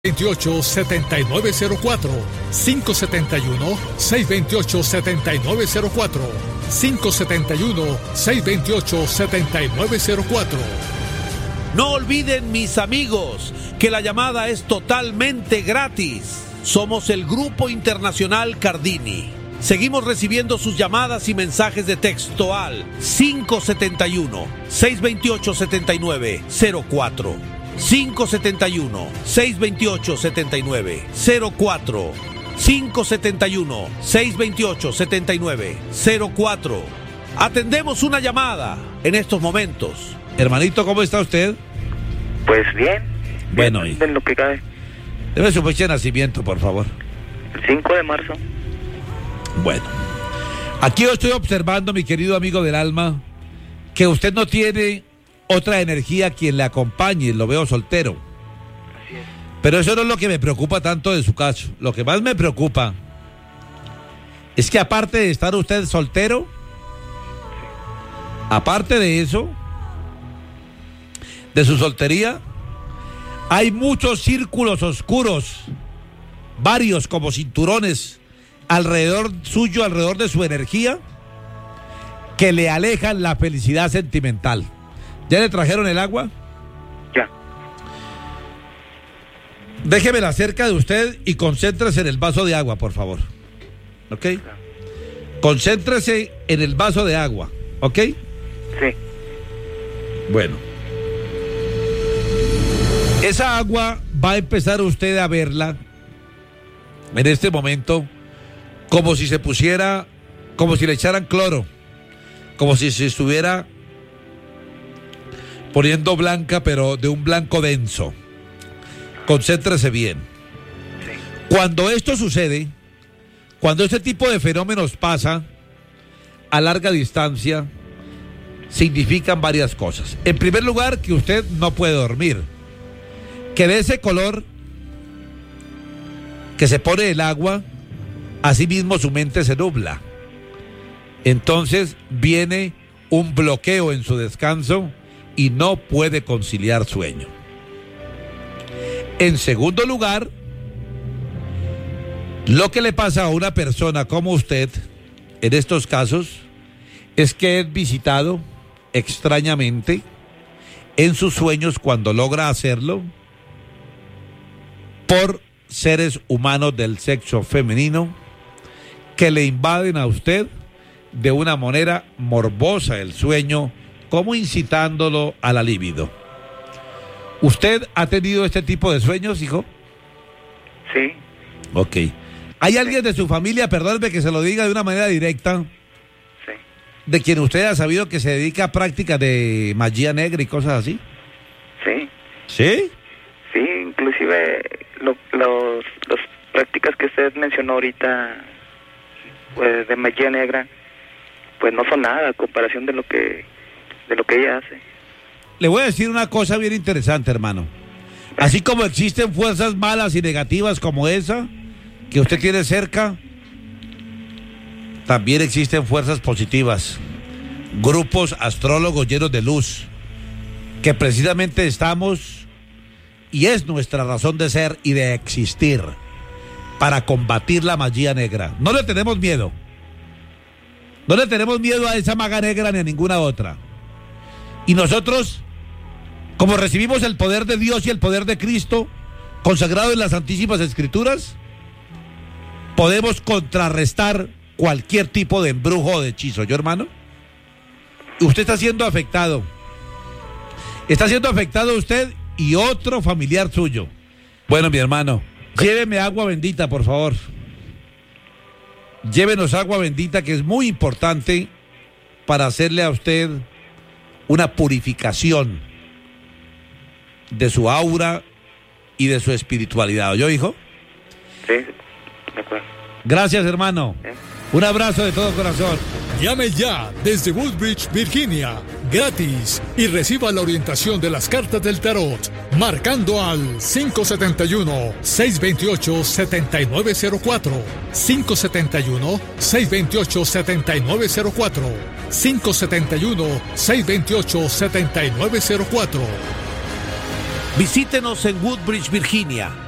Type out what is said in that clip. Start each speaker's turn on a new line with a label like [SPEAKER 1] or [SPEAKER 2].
[SPEAKER 1] 571-628-7904, 571-628-7904, 571-628-7904.
[SPEAKER 2] No olviden, mis amigos, que la llamada es totalmente gratis. Somos el Grupo Internacional Cardini. Seguimos recibiendo sus llamadas y mensajes de texto al 571-628-7904. 571-628-7904. 571-628-7904. Atendemos una llamada en estos momentos. Hermanito, ¿cómo está usted?
[SPEAKER 3] Pues bien.
[SPEAKER 2] Bueno,
[SPEAKER 3] bien, en lo que cabe.
[SPEAKER 2] Debe su fecha de nacimiento, por favor.
[SPEAKER 3] El 5 de marzo.
[SPEAKER 2] Bueno, aquí yo estoy observando, mi querido amigo del alma, que usted no tiene otra energía quien le acompañe. Lo veo soltero.
[SPEAKER 3] Así es.
[SPEAKER 2] Pero eso no es lo que me preocupa tanto de su caso. Lo que más me preocupa es que, aparte de estar usted soltero, aparte de eso, de su soltería, hay muchos círculos oscuros, varios como cinturones, alrededor suyo, alrededor de su energía, que le alejan la felicidad sentimental. ¿Ya le trajeron el agua?
[SPEAKER 3] Ya.
[SPEAKER 2] Déjemela cerca de usted y concéntrese en el vaso de agua, por favor. ¿Ok? Concéntrese en el vaso de agua, ¿ok?
[SPEAKER 3] Sí.
[SPEAKER 2] Bueno. Esa agua va a empezar usted a verla en este momento como si se pusiera, como si le echaran cloro, como si se estuviera poniendo blanca, pero de un blanco denso. Concéntrese bien.
[SPEAKER 3] Sí.
[SPEAKER 2] Cuando esto sucede, cuando este tipo de fenómenos pasa a larga distancia, significan varias cosas. En primer lugar, que usted no puede dormir, que de ese color que se pone el agua, asimismo su mente se nubla. Entonces viene un bloqueo en su descanso y no puede conciliar sueño. En segundo lugar, lo que le pasa a una persona como usted en estos casos es que es visitado extrañamente en sus sueños, cuando logra hacerlo, por seres humanos del sexo femenino que le invaden a usted de una manera morbosa el sueño, como incitándolo a la libido. ¿Usted ha tenido este tipo de sueños, hijo?
[SPEAKER 3] Sí.
[SPEAKER 2] Ok. ¿Hay alguien de su familia, perdóneme que se lo diga de una manera directa,
[SPEAKER 3] Sí.
[SPEAKER 2] de quien usted ha sabido que se dedica a prácticas de magia negra y cosas así?
[SPEAKER 3] Sí.
[SPEAKER 2] ¿Sí?
[SPEAKER 3] Sí, inclusive las prácticas que usted mencionó ahorita, pues, de magia negra, pues no son nada a comparación de lo que ella hace.
[SPEAKER 2] Le voy a decir una cosa bien interesante, hermano. Así como existen fuerzas malas y negativas como esa que usted tiene cerca, también existen fuerzas positivas, grupos astrólogos llenos de luz, que precisamente estamos, y es nuestra razón de ser y de existir, para combatir la magia negra. No le tenemos miedo. No le tenemos miedo a esa maga negra ni a ninguna otra. Y nosotros, como recibimos el poder de Dios y el poder de Cristo, consagrado en las Santísimas Escrituras, podemos contrarrestar cualquier tipo de embrujo o de hechizo. ¿Yo, hermano? Usted está siendo afectado. Está siendo afectado usted y otro familiar suyo. Bueno, mi hermano, lléveme agua bendita, por favor. Llévenos agua bendita, que es muy importante para hacerle a usted una purificación de su aura y de su espiritualidad. ¿Oyó, hijo?
[SPEAKER 3] Sí, de acuerdo.
[SPEAKER 2] Gracias, hermano. Un abrazo de todo corazón.
[SPEAKER 1] Llame ya desde Woodbridge, Virginia, gratis, y reciba la orientación de las cartas del tarot, marcando al 571-628-7904, 571-628-7904, 571-628-7904.
[SPEAKER 2] Visítenos en Woodbridge, Virginia.